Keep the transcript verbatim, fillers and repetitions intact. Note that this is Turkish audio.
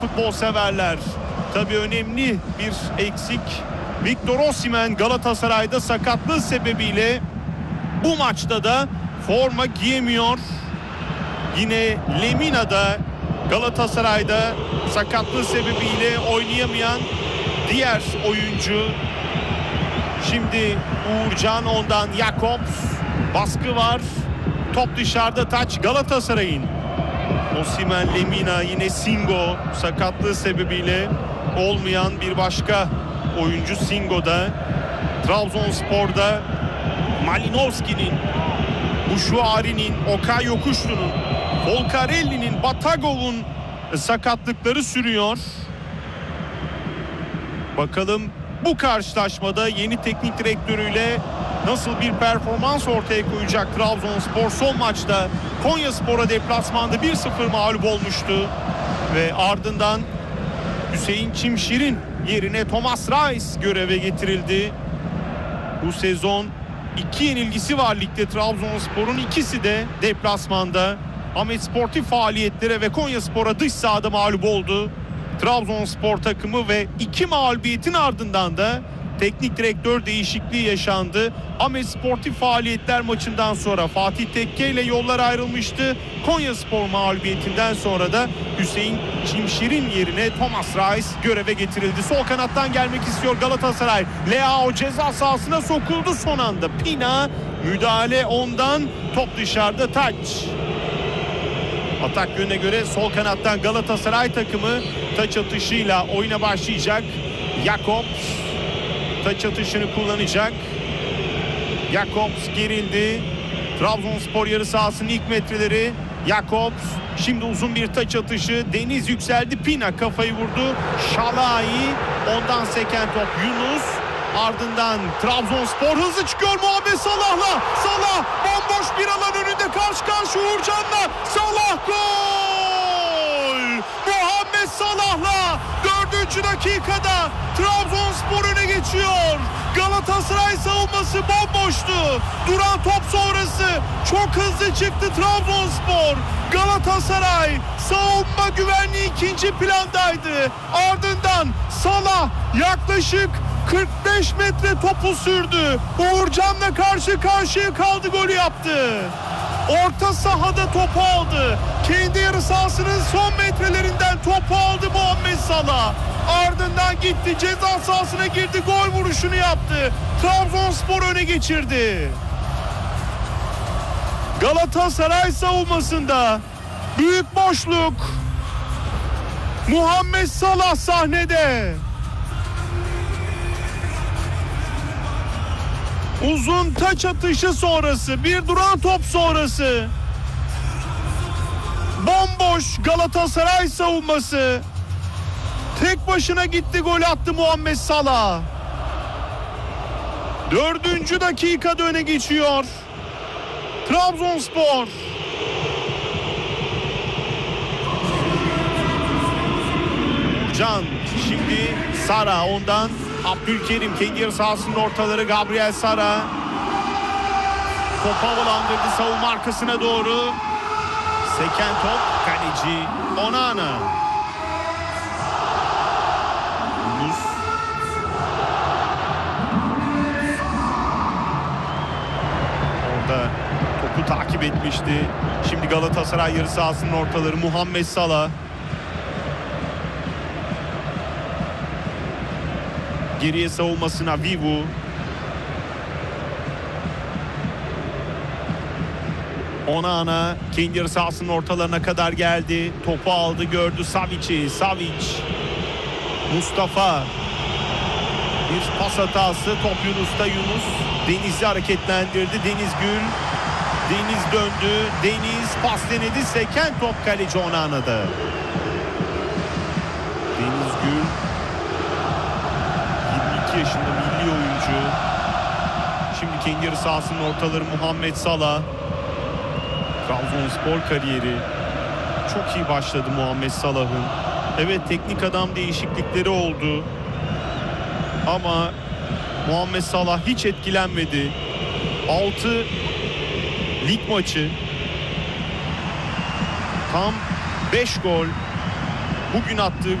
Futbol severler. Tabii önemli bir eksik. Victor Osimhen Galatasaray'da sakatlığı sebebiyle bu maçta da forma giyemiyor. Yine Lemina da Galatasaray'da sakatlığı sebebiyle oynayamayan diğer oyuncu. Şimdi Uğurcan, ondan Jakobs, baskı var. Top dışarıda, taç Galatasaray'ın. Osimhen, Lemina, yine Singo sakatlığı sebebiyle olmayan bir başka oyuncu Singo'da. Trabzonspor'da Malinovski'nin, Buşuari'nin, Okay Yokuşlu'nun, Volcarelli'nin, Batagov'un sakatlıkları sürüyor. Bakalım bu karşılaşmada yeni teknik direktörüyle nasıl bir performans ortaya koyacak Trabzonspor. Son maçta Konyaspor'a deplasmanda bir sıfır mağlup olmuştu ve ardından Hüseyin Çimşir'in yerine Thomas Reis göreve getirildi. Bu sezon iki yenilgisi var ligde Trabzonspor'un, ikisi de deplasmanda. Ahmet Sportif faaliyetlere ve Konyaspor'a dış sahada mağlup oldu Trabzonspor takımı ve iki mağlubiyetin ardından da teknik direktör değişikliği yaşandı. Ahmet Sportif faaliyetler maçından sonra Fatih Tekke ile yollar ayrılmıştı. Konyaspor mağlubiyetinden sonra da Hüseyin Çimşir'in yerine Thomas Reis göreve getirildi. Sol kanattan gelmek istiyor Galatasaray. Leao ceza sahasına sokuldu son anda. Pina, müdahale ondan, top dışarıda, taç. Atak yönüne göre sol kanattan Galatasaray takımı taç atışıyla oyuna başlayacak. Jakobs taç atışını kullanacak. Jakobs gerildi. Trabzonspor yarı sahasının ilk metreleri. Jakobs şimdi uzun bir taç atışı. Deniz yükseldi. Pina kafayı vurdu. Şalai, ondan seken top Yunus. Ardından Trabzonspor hızlı çıkıyor Muhammed Salah'la. Salah bomboş bir alan önünde, karşı karşıya Uğurcan'la. Salah gol! Muhammed Salah'la dördüncü dakikada Trabzonspor öne geçiyor. Galatasaray savunması bomboştu. Duran top sonrası çok hızlı çıktı Trabzonspor. Galatasaray savunma güvenliği ikinci plandaydı. Ardından Salah yaklaşık kırk beş metre topu sürdü. Uğurcan'la karşı karşıya kaldı, golü yaptı. Orta sahada topu aldı. Kendi yarı sahasının son metrelerinden topu aldı Muhammed Salah. Ardından gitti, ceza sahasına girdi, gol vuruşunu yaptı. Trabzonspor öne geçirdi. Galatasaray savunmasında büyük boşluk. Muhammed Salah sahnede. Uzun taç atışı sonrası, bir duran top sonrası bomboş Galatasaray savunması. Tek başına gitti, gol attı Muhammed Salah. Dördüncü dakikada öne geçiyor Trabzonspor. Can şimdi Sara, ondan Abdülkerim, kendi yarı sahasının ortaları Gabriel Sara. Top havalandırdı savunma arkasına doğru. Seken top, kaleci Onana. Yunus. Orada topu takip etmişti. Şimdi Galatasaray yarı sahasının ortaları Muhammed Salah. Geriye savunmasına Vivu. Onana kendi yarı sahasının ortalarına kadar geldi. Topu aldı, gördü Savic'i. Savic. Mustafa. Bir pas hatası. Top Yunus'ta. Yunus Deniz'i hareketlendirdi. Deniz Gül. Deniz döndü. Deniz pas denedi. Seken top kaleci Onana'da. Deniz Gül yaşında milli oyuncu. Şimdi kendi yarı sahasının ortaları Muhammed Salah. Trabzonspor kariyeri çok iyi başladı Muhammed Salah'ın. Evet, teknik adam değişiklikleri oldu. Ama Muhammed Salah hiç etkilenmedi. altı lig maçı. Tam beş gol. bugün attığı